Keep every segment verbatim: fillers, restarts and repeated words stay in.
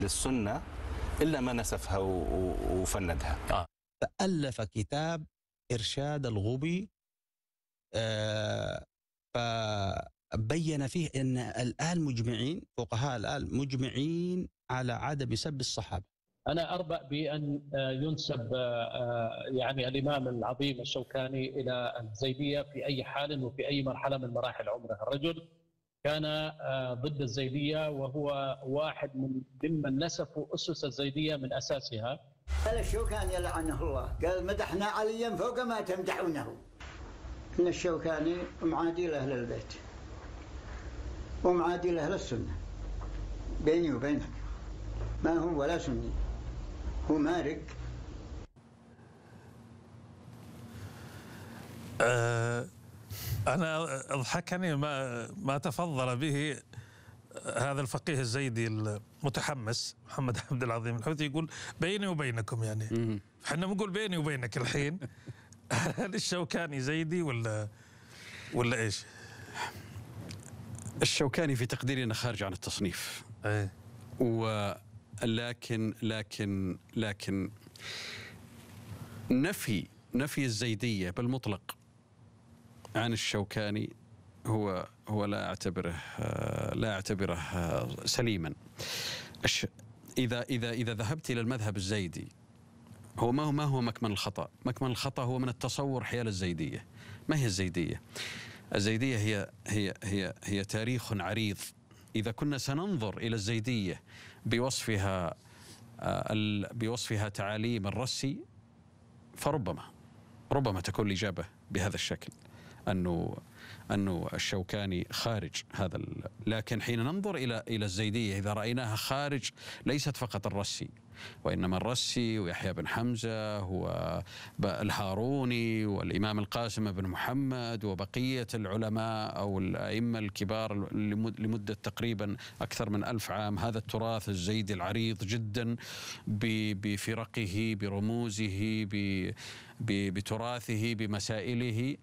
للسنة إلا ما نسفها وفندها. آه. فألف كتاب إرشاد الغبي، آه فبين فيه أن الآل مجمعين، فقهاء الآل مجمعين على عدم سب الصحابة. أنا أربأ بأن ينسب يعني الإمام العظيم الشوكاني إلى الزيدية في أي حال وفي أي مرحلة من مراحل عمره. الرجل كان ضد الزيدية، وهو واحد من ممن نسفوا أسس الزيدية من أساسها. قال الشوكاني لعنه الله، قال مدحنا عليا فوق ما تمدحونه. إن الشوكاني معادي لأهل البيت ومعادي لأهل السنة، بيني وبينك ما هو ولا سني، هو مارق. أه أنا أضحكني ما ما تفضل به هذا الفقيه الزيدي المتحمس محمد عبد العظيم الحوثي، يقول بيني وبينكم، يعني احنا بنقول بيني وبينك الحين. هل الشوكاني زيدي ولا ولا ايش؟ الشوكاني في تقديرنا خارج عن التصنيف. ايه. ولكن لكن لكن نفي نفي الزيدية بالمطلق عن الشوكاني هو هو لا اعتبره لا اعتبره سليما. اذا اذا اذا ذهبت الى المذهب الزيدي، هو ما هو ما هو مكمن الخطأ؟ مكمن الخطأ هو من التصور حيال الزيدية. ما هي الزيدية؟ الزيدية هي هي هي هي تاريخ عريض. إذا كنا سننظر إلى الزيدية بوصفها بوصفها تعاليم الرسي، فربما ربما تكون الإجابة بهذا الشكل، أنه أنه الشوكاني خارج هذا. لكن حين ننظر إلى إلى الزيدية، إذا رأيناها خارج ليست فقط الرسي، وإنما الرسي ويحيى بن حمزة والهاروني والإمام القاسم بن محمد وبقية العلماء أو الأئمة الكبار لمدة تقريبا أكثر من ألف عام. هذا التراث الزيدي العريض جدا بفرقه، برموزه، بتراثه، بمسائله،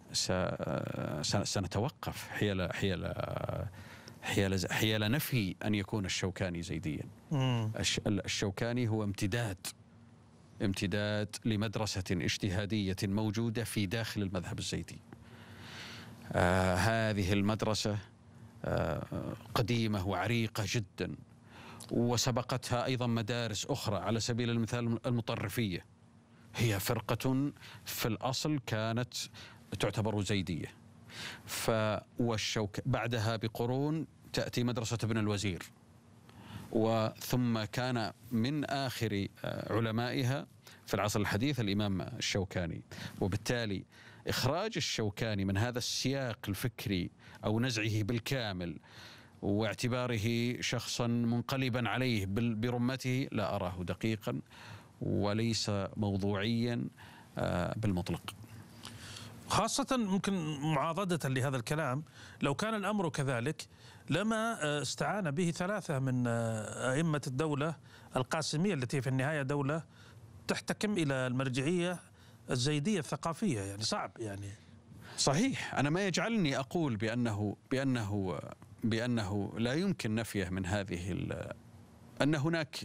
سنتوقف حيال حيال حيال حيال نفي أن يكون الشوكاني زيديا. الشوكاني هو امتداد امتداد لمدرسة اجتهادية موجودة في داخل المذهب الزيدي. آه هذه المدرسة آه قديمة وعريقة جدا، وسبقتها أيضا مدارس أخرى. على سبيل المثال المطرفية، هي فرقة في الأصل كانت تعتبر زيدية، والشوك بعدها بقرون تأتي مدرسة ابن الوزير، وثم كان من آخر علمائها في العصر الحديث الإمام الشوكاني. وبالتالي إخراج الشوكاني من هذا السياق الفكري أو نزعه بالكامل واعتباره شخصا منقلبا عليه برمته لا أراه دقيقا وليس موضوعيا بالمطلق. خاصة ممكن معاضدة لهذا الكلام، لو كان الأمر كذلك لما استعان به ثلاثة من أئمة الدولة القاسمية التي في النهاية دولة تحتكم إلى المرجعية الزيدية الثقافية. يعني صعب يعني. صحيح. أنا ما يجعلني أقول بأنه بأنه بأنه لا يمكن نفيه من هذه أن هناك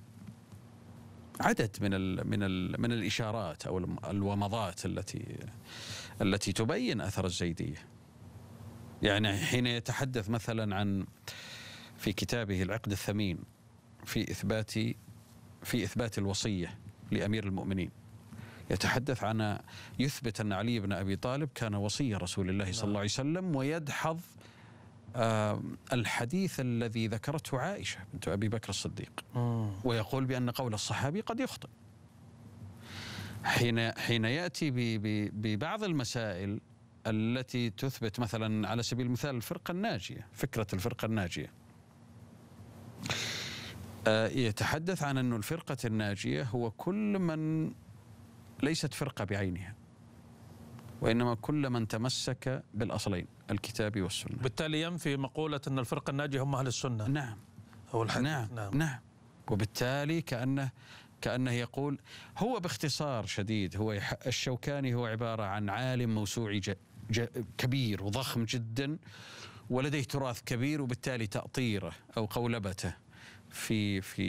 عدد من ال من ال من الإشارات أو الومضات التي التي تبين أثر الزيدية. يعني حين يتحدث مثلا عن في كتابه العقد الثمين في إثبات في إثبات الوصية لأمير المؤمنين، يتحدث عن يثبت أن علي بن أبي طالب كان وصي رسول الله صلى الله عليه وسلم، ويدحض آه الحديث الذي ذكرته عائشة بنت أبي بكر الصديق، ويقول بأن قول الصحابي قد يخطئ. حين حين يأتي ببعض المسائل التي تثبت مثلا على سبيل المثال الفرقة الناجية، فكرة الفرقة الناجية، آه يتحدث عن أن الفرقة الناجية هو كل من ليست فرقة بعينها، وإنما كل من تمسك بالأصلين الكتاب والسنة. بالتالي ينفي مقولة أن الفرقة الناجية هم أهل السنة. نعم. هو الحديث. نعم. نعم. نعم. وبالتالي كأنه كأنه يقول، هو باختصار شديد، هو الشوكاني هو عبارة عن عالم موسوعي كبير وضخم جدا، ولديه تراث كبير، وبالتالي تأطيره أو قولبته في في